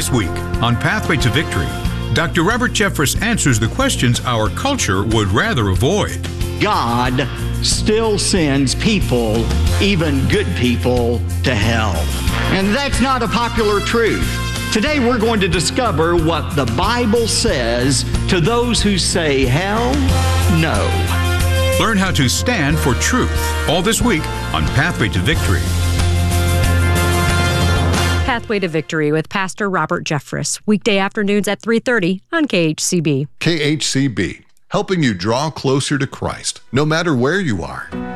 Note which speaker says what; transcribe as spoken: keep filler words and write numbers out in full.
Speaker 1: This week on Pathway to Victory, Doctor Robert Jeffress answers the questions our culture would rather avoid.
Speaker 2: God still sends people, even good people, to hell. And that's not a popular truth. Today we're going to discover what the Bible says to those who say hell no.
Speaker 1: Learn how to stand for truth. All this week on Pathway to Victory.
Speaker 3: Pathway to Victory with Pastor Robert Jeffress. Weekday afternoons at three thirty on K H C B.
Speaker 4: K H C B, helping you draw closer to Christ, no matter where you are.